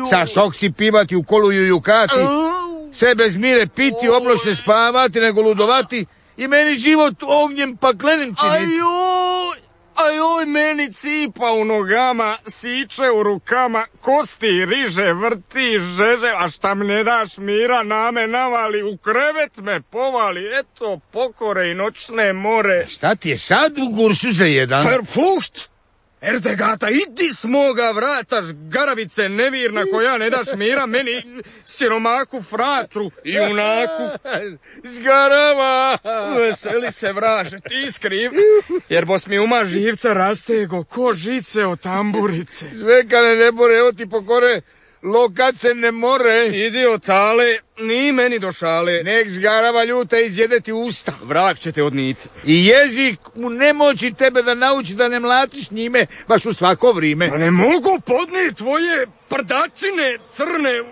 Sa šokci pivati u kolu jujukati, sve bez mire piti, oblošne spavati, nego ludovati i meni život ognjem paklenim činiti. Ajoj, meni cipa u nogama, siče u rukama, kosti riže, vrti, žeže, a šta mi ne daš mira, na me navali, u krevet me povali, eto, pokore i noćne more. Šta ti je sad u gursu za jedan? Verflucht! Erdegata, idi s moga vrata, žgaravice nevirna koja ne daš mira, meni siromaku, fratru i junaku. Zgarava! Veseli se, vraže, ti skriv, jer bos mi uma živca rastego, ko žice od tamburice. Zvekane ne bore, evo ti pokore, lokat se ne more. Idi od tale, ni meni do šale. Nek zgarava ljuta izjede ti usta. Vrak će te odniti. I jezik u nemoći tebe da nauči da ne mlatiš njime baš u svako vrime. Pa ne mogu podnijeti tvoje prdačine crne